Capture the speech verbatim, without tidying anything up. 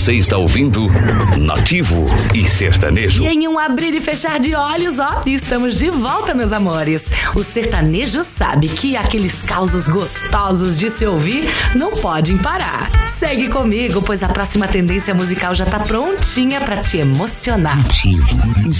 Você está ouvindo Nativo e Sertanejo. E em um abrir e fechar de olhos, ó, estamos de volta, meus amores. O sertanejo sabe que aqueles causos gostosos de se ouvir não podem parar. Segue comigo, pois a próxima tendência musical já tá prontinha pra te emocionar. Nativo.